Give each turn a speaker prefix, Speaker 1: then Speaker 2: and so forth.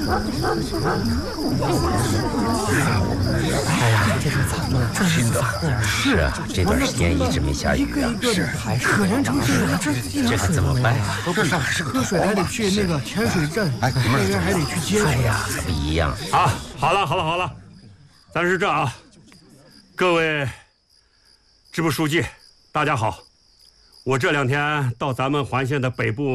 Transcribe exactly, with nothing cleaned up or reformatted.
Speaker 1: 哎呀，这是咋了？这是咋了？
Speaker 2: 是啊，这段时间一直没下雨啊。
Speaker 1: 是，可怜成这样，这
Speaker 2: 这可怎么办呀？
Speaker 1: 这上喝水还得去那个潜水镇，
Speaker 3: 哎，
Speaker 1: 那边还得去接。
Speaker 2: 哎呀，可不一样。
Speaker 4: 啊，好了好了好了，咱是这啊，各位支部书记，大家好，我这两天到咱们环县的北部。